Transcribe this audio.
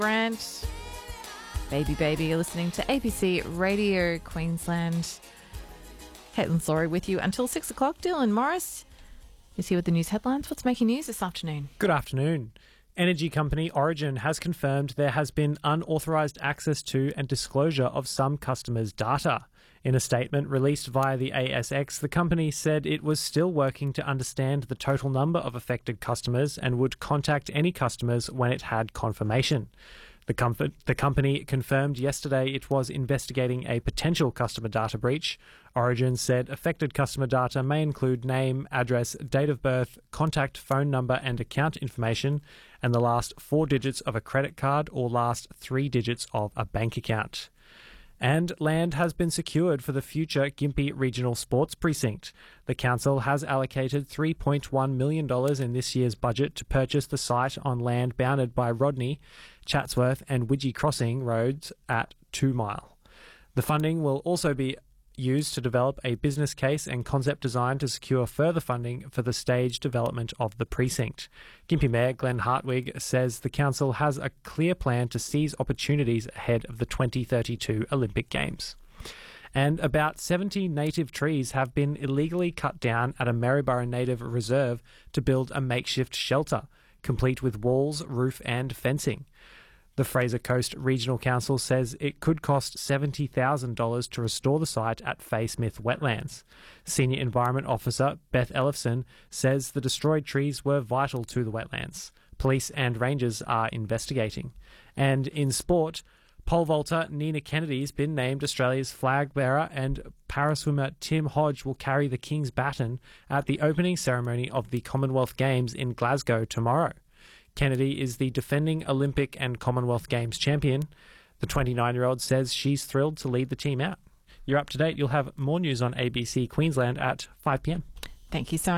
Brent. Baby, baby, you're listening to ABC Radio Queensland. Caitlin Slaughter with you until 6 o'clock. Dylan Morris is here with the news headlines. What's making news this afternoon? Good afternoon. Energy company Origin has confirmed there has been unauthorised access to and disclosure of some customers' data. In a statement released via the ASX, the company said it was still working to understand the total number of affected customers and would contact any customers when it had confirmation. The company confirmed yesterday it was investigating a potential customer data breach. Origin said affected customer data may include name, address, date of birth, contact phone number and account information, and the last 4 digits of a credit card or last 3 digits of a bank account. And land has been secured for the future Gympie Regional Sports Precinct. The council has allocated $3.1 million in this year's budget to purchase the site on land bounded by Rodney, Chatsworth and Widgie Crossing roads at 2 Mile. The funding will also be used to develop a business case and concept design to secure further funding for the staged development of the precinct. Gympie Mayor Glenn Hartwig says the council has a clear plan to seize opportunities ahead of the 2032 Olympic Games. And about 70 native trees have been illegally cut down at a Maryborough Native Reserve to build a makeshift shelter, complete with walls, roof and fencing. The Fraser Coast Regional Council says it could cost $70,000 to restore the site at Fay Smith Wetlands. Senior Environment Officer Beth Ellefson says the destroyed trees were vital to the wetlands. Police and rangers are investigating. And in sport, pole vaulter Nina Kennedy's been named Australia's flag bearer, and paraswimmer Tim Hodge will carry the King's baton at the opening ceremony of the Commonwealth Games in Glasgow tomorrow. Kennedy is the defending Olympic and Commonwealth Games champion. The 29-year-old says she's thrilled to lead the team out. You're up to date. You'll have more news on ABC Queensland at 5 p.m. Thank you so much.